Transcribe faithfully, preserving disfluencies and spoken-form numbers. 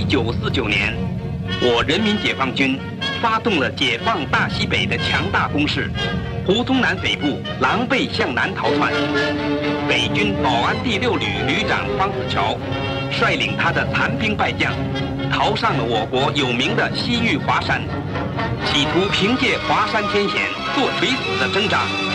九四九年，我人民解放军发动了解放大西北的强大攻势，胡宗南匪部狼狈向南逃窜。北军保安第六旅旅长方子乔率领他的残兵败将，逃上了我国有名的西域华山，企图凭借华山天险做垂死的挣扎。